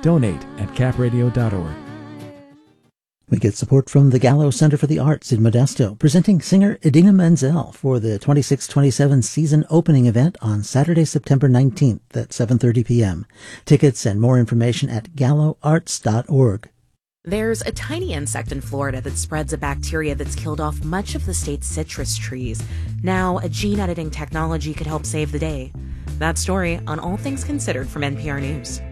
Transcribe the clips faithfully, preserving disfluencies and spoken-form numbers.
Donate at cap radio dot org. We get support from the Gallo Center for the Arts in Modesto, presenting singer Idina Menzel for the twenty-six twenty-seven season opening event on Saturday, September nineteenth at seven thirty p.m. Tickets and more information at gallo arts dot org. There's a tiny insect in Florida that spreads a bacteria that's killed off much of the state's citrus trees. Now, a gene editing technology could help save the day. That story on All Things Considered from N P R News.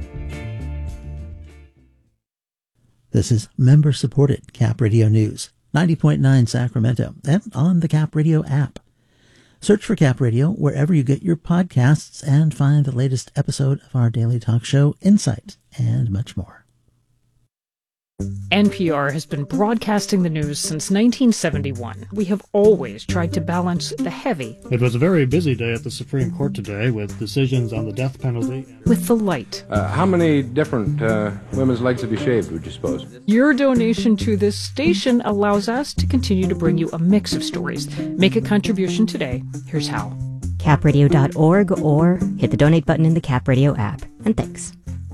This is member-supported Cap Radio News, ninety point nine Sacramento, and on the Cap Radio app. Search for Cap Radio wherever you get your podcasts and find the latest episode of our daily talk show, Insight, and much more. N P R has been broadcasting the news since nineteen seventy-one. We have always tried to balance the heavy. It was a very busy day at the Supreme Court today with decisions on the death penalty. With the light. Uh, how many different uh, women's legs have you shaved, would you suppose? Your donation to this station allows us to continue to bring you a mix of stories. Make a contribution today. Here's how. cap radio dot org or hit the donate button in the Cap Radio app. And thanks.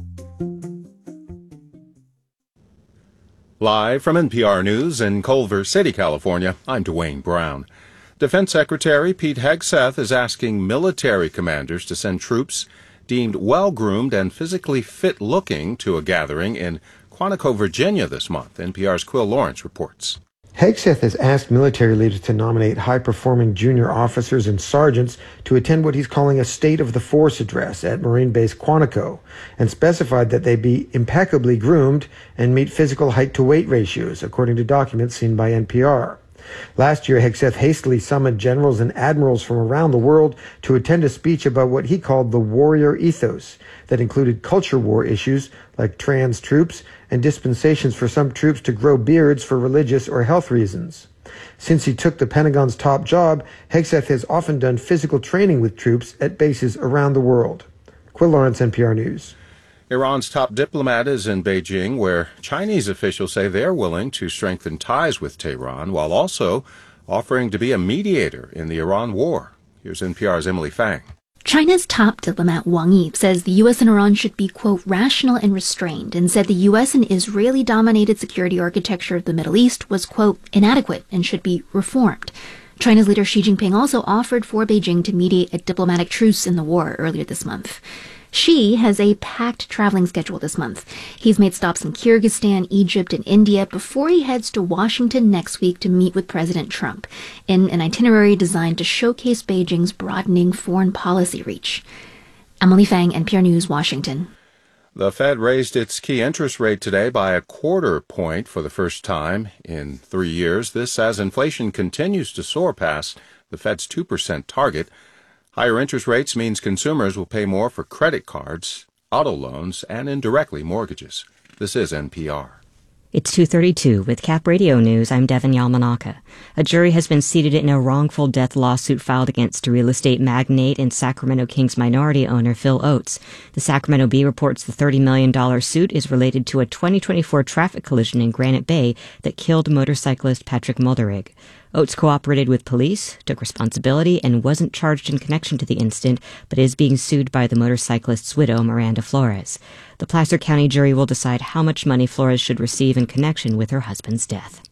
Live from N P R News in Culver City, California, I'm Dwayne Brown. Defense Secretary Pete Hegseth is asking military commanders to send troops deemed well-groomed and physically fit-looking to a gathering in Quantico, Virginia this month. N P R's Quill Lawrence reports. Hegseth has asked military leaders to nominate high-performing junior officers and sergeants to attend what he's calling a State of the Force address at Marine Base Quantico, and specified that they be impeccably groomed and meet physical height-to-weight ratios, according to documents seen by N P R. Last year, Hegseth hastily summoned generals and admirals from around the world to attend a speech about what he called the warrior ethos, that included culture war issues like trans troops and dispensations for some troops to grow beards for religious or health reasons. Since he took the Pentagon's top job, Hegseth has often done physical training with troops at bases around the world. Quill Lawrence, N P R News. Iran's top diplomat is in Beijing, where Chinese officials say they're willing to strengthen ties with Tehran while also offering to be a mediator in the Iran war. Here's N P R's Emily Fang. China's top diplomat Wang Yi says the U S and Iran should be, quote, rational and restrained, and said the U S and Israeli-dominated security architecture of the Middle East was, quote, inadequate and should be reformed. China's leader Xi Jinping also offered for Beijing to mediate a diplomatic truce in the war earlier this month. Xi has a packed traveling schedule this month. He's made stops in Kyrgyzstan, Egypt, and India before he heads to Washington next week to meet with President Trump in an itinerary designed to showcase Beijing's broadening foreign policy reach. Emily Fang, N P R News, Washington. The Fed raised its key interest rate today by a quarter point for the first time in three years. This as inflation continues to soar past the Fed's two percent target. Higher interest rates means consumers will pay more for credit cards, auto loans, and indirectly mortgages. This is N P R. It's two thirty-two with Cap Radio News. I'm Devin Yalmanaka. A jury has been seated in a wrongful death lawsuit filed against real estate magnate and Sacramento Kings minority owner Phil Oates. The Sacramento Bee reports the thirty million dollars suit is related to a twenty twenty-four traffic collision in Granite Bay that killed motorcyclist Patrick Mulderig. Oates cooperated with police, took responsibility, and wasn't charged in connection to the incident, but is being sued by the motorcyclist's widow, Miranda Flores. The Placer County jury will decide how much money Flores should receive in connection with her husband's death.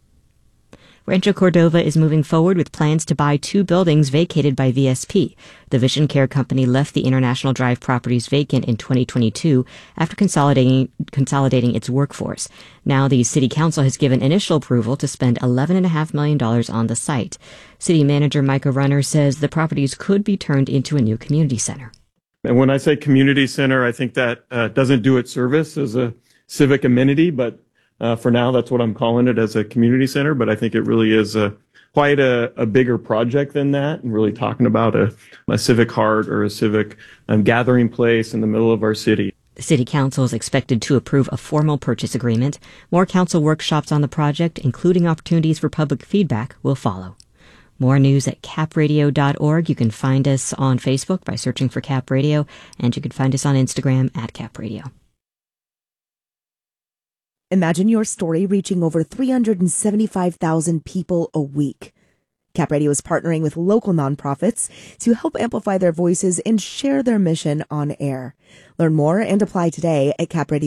Rancho Cordova is moving forward with plans to buy two buildings vacated by V S P. The Vision Care Company left the International Drive properties vacant in twenty twenty-two after consolidating consolidating its workforce. Now the City Council has given initial approval to spend eleven point five million dollars on the site. City Manager Micah Runner says the properties could be turned into a new community center. And when I say community center, I think that uh, doesn't do it service as a civic amenity, but Uh, for now, that's what I'm calling it, as a community center, but I think it really is a, quite a, a bigger project than that, and really talking about a, a civic heart or a civic um, gathering place in the middle of our city. The City Council is expected to approve a formal purchase agreement. More council workshops on the project, including opportunities for public feedback, will follow. More news at cap radio dot org. You can find us on Facebook by searching for Cap Radio, and you can find us on Instagram at Cap Radio. Imagine your story reaching over three hundred seventy-five thousand people a week. Cap Radio is partnering with local nonprofits to help amplify their voices and share their mission on air. Learn more and apply today at cap radio.